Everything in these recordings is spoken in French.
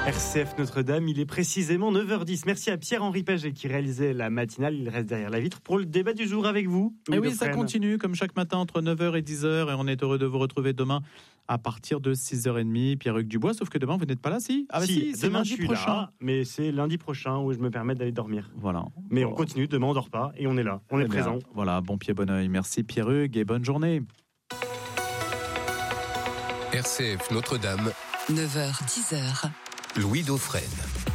RCF Notre-Dame, il est précisément 9h10. Merci à Pierre-Henri Paget qui réalisait la matinale. Il reste derrière la vitre pour le débat du jour avec vous. Et oui, ça continue comme chaque matin entre 9h et 10h et on est heureux de vous retrouver demain à partir de 6h30. Pierre-Hugues Dubois, sauf que demain vous n'êtes pas là, si ? Ah bah si, c'est lundi prochain. Là, mais c'est lundi prochain où je me permets d'aller dormir. Voilà. Mais on continue, demain on dort pas et on est là, on est présent. Voilà, bon pied, bon oeil. Merci Pierre-Hugues et bonne journée. RCF Notre-Dame, 9h-10h. Louis Dauphren.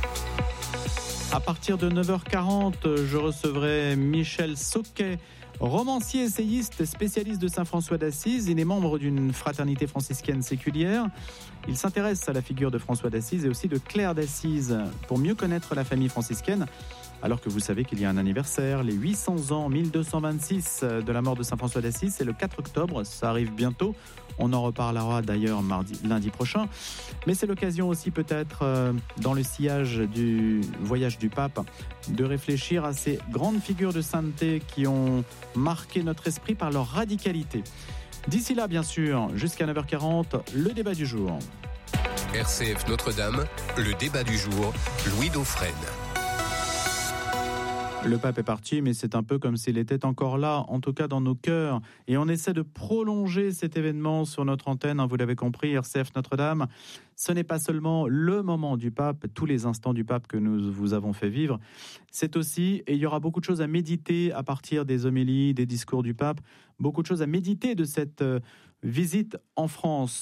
À partir de 9h40, je recevrai Michel Sauquet, romancier, essayiste, spécialiste de Saint-François d'Assise. Il est membre d'une fraternité franciscaine séculière. Il s'intéresse à la figure de François d'Assise et aussi de Claire d'Assise pour mieux connaître la famille franciscaine. Alors que vous savez qu'il y a un anniversaire, les 800 ans, 1226 de la mort de Saint-François d'Assise, c'est le 4 octobre, ça arrive bientôt. On en reparlera d'ailleurs lundi prochain. Mais c'est l'occasion aussi peut-être, dans le sillage du voyage du pape, de réfléchir à ces grandes figures de sainteté qui ont marqué notre esprit par leur radicalité. D'ici là, bien sûr, jusqu'à 9h40, le débat du jour. RCF Notre-Dame, le débat du jour, Louis Dauphren. Le pape est parti, mais c'est un peu comme s'il était encore là, en tout cas dans nos cœurs. Et on essaie de prolonger cet événement sur notre antenne, vous l'avez compris, RCF Notre-Dame. Ce n'est pas seulement le moment du pape, tous les instants du pape que nous vous avons fait vivre. C'est aussi, et il y aura beaucoup de choses à méditer à partir des homélies, des discours du pape, beaucoup de choses à méditer de cette visite en France.